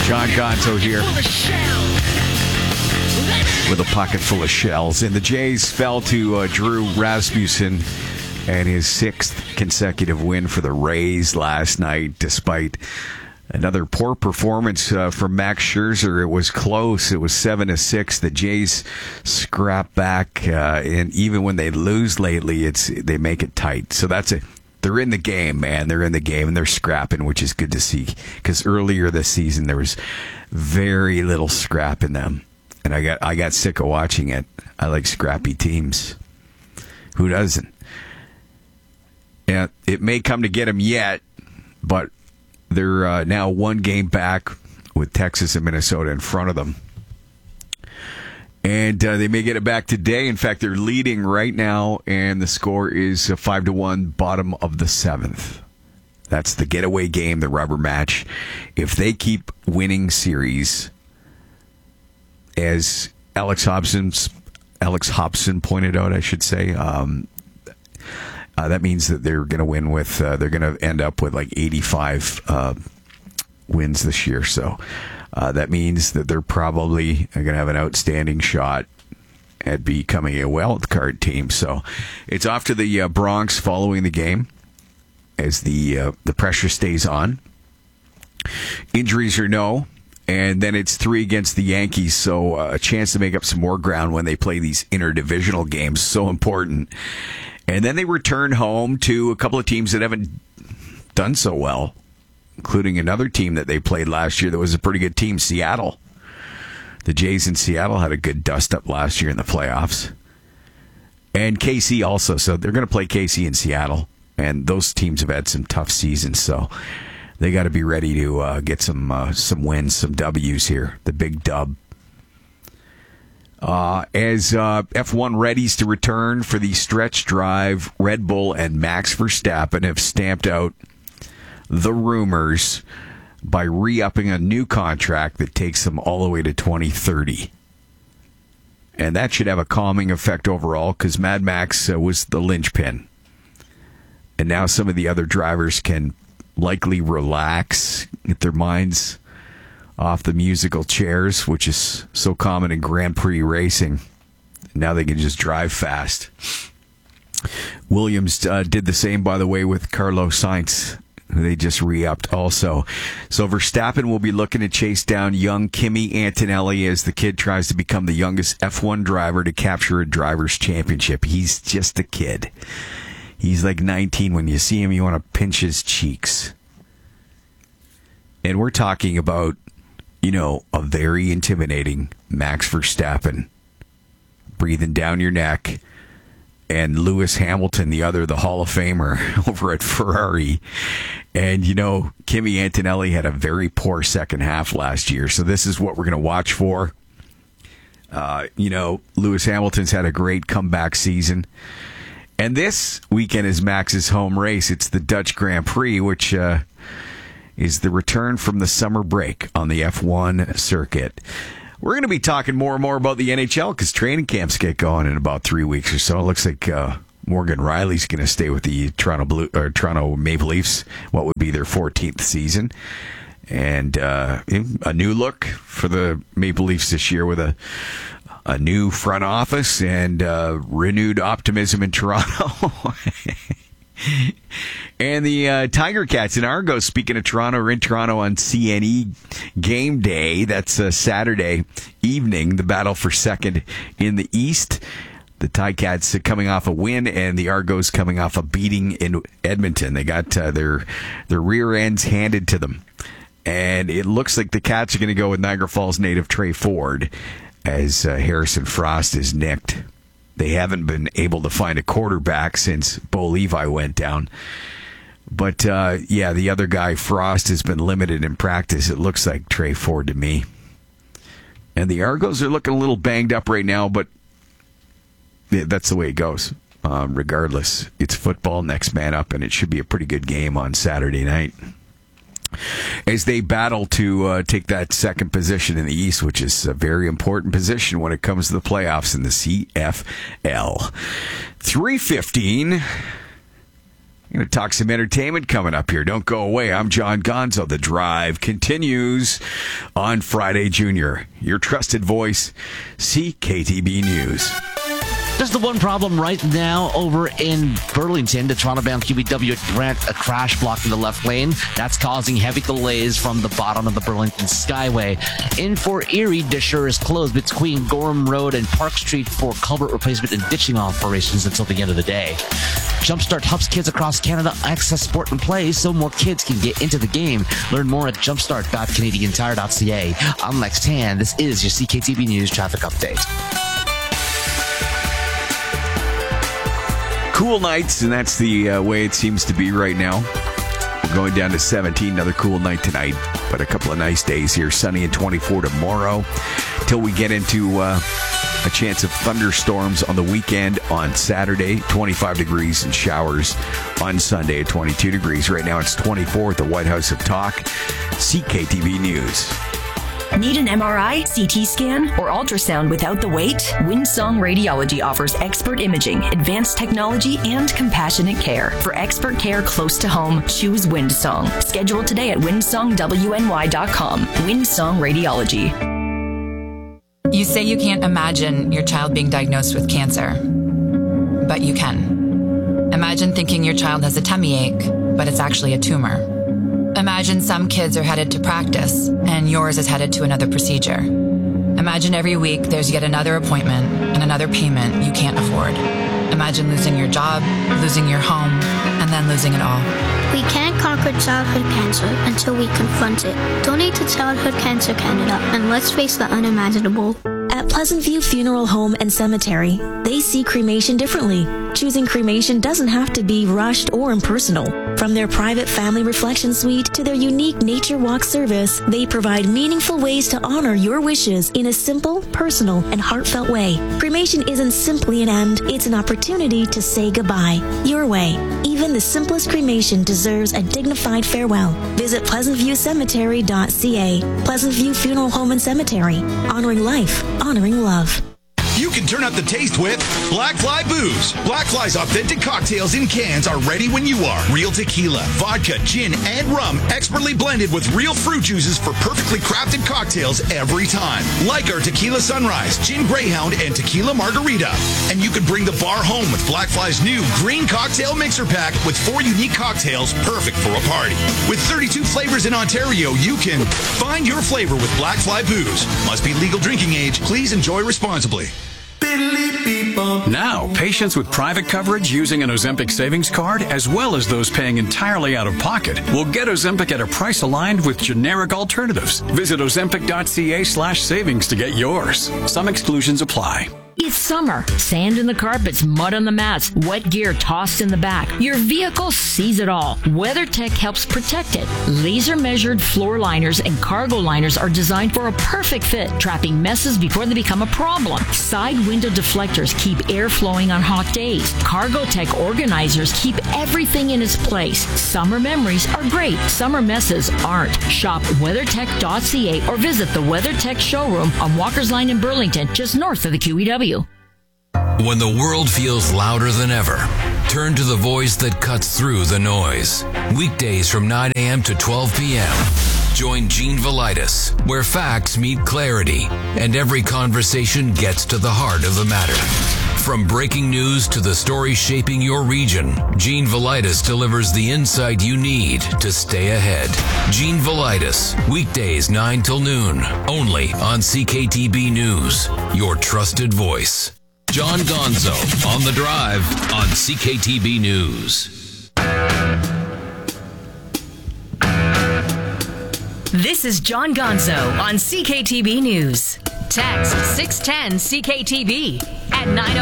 John Gonzo here with a pocket full of shells. And the Jays fell to Drew Rasmussen and his sixth consecutive win for the Rays last night, despite another poor performance from Max Scherzer. It was close. It was 7-6. The Jays scrap back, and even when they lose lately, they make it tight. So that's it. They're in the game, man. They're in the game, and they're scrapping, which is good to see. Because earlier this season, there was very little scrap in them, and I got sick of watching it. I like scrappy teams. Who doesn't? Yeah, it may come to get them yet, but they're now one game back with Texas and Minnesota in front of them. And they may get it back today. In fact, they're leading right now, and the score is 5-1, bottom of the seventh. That's the getaway game, the rubber match. If they keep winning series, as Alex Hobson pointed out, I should say, that means that they're going to win with, they're going to end up with like 85 wins this year. So that means that they're probably going to have an outstanding shot at becoming a wild card team. So it's off to the Bronx following the game as the pressure stays on. Injuries or no. And then it's 3 against the Yankees, so a chance to make up some more ground when they play these interdivisional games. So important. And then they return home to a couple of teams that haven't done so well, including another team that they played last year that was a pretty good team, Seattle. The Jays in Seattle had a good dust-up last year in the playoffs. And KC also, so they're going to play KC in Seattle. And those teams have had some tough seasons, so they got to be ready to get some wins, some W's here, the big dub. As F1 readies to return for the stretch drive, Red Bull and Max Verstappen have stamped out the rumors by re-upping a new contract that takes them all the way to 2030. And that should have a calming effect overall because Mad Max was the linchpin. And now some of the other drivers can likely relax, get their minds off the musical chairs, which is so common in Grand Prix racing. Now they can just drive fast. Williams did the same, by the way, with Carlos Sainz. They just re-upped also. So Verstappen will be looking to chase down young Kimi Antonelli as the kid tries to become the youngest F1 driver to capture a driver's championship. He's just a kid. He's like 19. When you see him, you want to pinch his cheeks. And we're talking about, a very intimidating Max Verstappen breathing down your neck, and Lewis Hamilton, the Hall of Famer over at Ferrari. And, Kimi Antonelli had a very poor second half last year, so this is what we're going to watch for. Lewis Hamilton's had a great comeback season. And this weekend is Max's home race. It's the Dutch Grand Prix, which is the return from the summer break on the F1 circuit. We're going to be talking more and more about the NHL because training camps get going in about 3 weeks or so. It looks like Morgan Riley's going to stay with the Toronto Maple Leafs, what would be their 14th season. And a new look for the Maple Leafs this year with a new front office and renewed optimism in Toronto. And the Tiger Cats in Argos, speaking of Toronto, are in Toronto on CNE game day. That's Saturday evening, the battle for second in the East. The Ticats coming off a win, and the Argos coming off a beating in Edmonton. They got their rear ends handed to them. And it looks like the Cats are going to go with Niagara Falls native Trey Ford as Harrison Frost is nicked. They haven't been able to find a quarterback since Bo Levi went down. But, the other guy, Frost, has been limited in practice. It looks like Trey Ford to me. And the Argos are looking a little banged up right now, but that's the way it goes. Regardless, it's football, next man up, and it should be a pretty good game on Saturday night as they battle to take that second position in the East, which is a very important position when it comes to the playoffs in the CFL. 3:15. Going to talk some entertainment coming up here. Don't go away. I'm John Gonzo. The Drive continues on Friday, Junior. Your trusted voice, CKTB News. Just the one problem right now over in Burlington. The Toronto-bound QEW at Grant, a crash blocking the left lane. That's causing heavy delays from the bottom of the Burlington Skyway. In for Erie, Disher is closed between Gorham Road and Park Street for culvert replacement and ditching operations until the end of the day. Jumpstart helps kids across Canada access sport and play so more kids can get into the game. Learn more at jumpstart.canadiantire.ca. I'm Lex Tan. This is your CKTB News Traffic Update. Cool nights, and that's the way it seems to be right now. We're going down to 17, another cool night tonight, but a couple of nice days here. Sunny and 24 tomorrow, till we get into a chance of thunderstorms on the weekend on Saturday, 25 degrees and showers on Sunday at 22 degrees. Right now it's 24 at the White House of Talk. CKTB News. Need an MRI, CT scan, or ultrasound without the wait? Windsong Radiology offers expert imaging, advanced technology, and compassionate care. For expert care close to home, choose Windsong. Schedule today at windsongwny.com. Windsong Radiology. You say you can't imagine your child being diagnosed with cancer, but you can. Imagine thinking your child has a tummy ache, but it's actually a tumor. Imagine some kids are headed to practice and yours is headed to another procedure. Imagine every week there's yet another appointment and another payment you can't afford. Imagine losing your job, losing your home, and then losing it all. We can't conquer childhood cancer until we confront it. Donate to Childhood Cancer Canada and let's face the unimaginable. At Pleasant View Funeral Home and Cemetery, they see cremation differently. Choosing cremation doesn't have to be rushed or impersonal. From their private family reflection suite to their unique nature walk service, they provide meaningful ways to honor your wishes in a simple, personal, and heartfelt way. Cremation isn't simply an end, it's an opportunity to say goodbye. Your way. Even the simplest cremation deserves a dignified farewell. Visit pleasantviewcemetery.ca. Pleasant View Funeral Home and Cemetery. Honoring life, honoring love. You can turn up the taste with Black Fly Booze. Black Fly's authentic cocktails in cans are ready when you are. Real tequila, vodka, gin, and rum, expertly blended with real fruit juices for perfectly crafted cocktails every time. Like our Tequila Sunrise, Gin Greyhound, and Tequila Margarita. And you can bring the bar home with Black Fly's new Green Cocktail Mixer Pack with 4 unique cocktails perfect for a party. With 32 flavors in Ontario, you can find your flavor with Black Fly Booze. Must be legal drinking age. Please enjoy responsibly. Now, patients with private coverage using an Ozempic savings card, as well as those paying entirely out of pocket, will get Ozempic at a price aligned with generic alternatives. Visit ozempic.ca/savings to get yours. Some exclusions apply. It's summer. Sand in the carpets, mud on the mats, wet gear tossed in the back. Your vehicle sees it all. WeatherTech helps protect it. Laser-measured floor liners and cargo liners are designed for a perfect fit, trapping messes before they become a problem. Side window deflectors keep air flowing on hot days. Cargotech organizers keep everything in its place. Summer memories are great. Summer messes aren't. Shop WeatherTech.ca or visit the WeatherTech showroom on Walker's Line in Burlington, just north of the QEW. When the world feels louder than ever, turn to the voice that cuts through the noise. Weekdays from 9 a.m. to 12 p.m. Join Gene Velitis, where facts meet clarity and every conversation gets to the heart of the matter. From breaking news to the stories shaping your region, Gene Velitis delivers the insight you need to stay ahead. Gene Velitis, weekdays 9 till noon, only on CKTB News, your trusted voice. John Gonzo on The Drive on CKTB News. This is John Gonzo on CKTB News. Text 610 CKTB at 9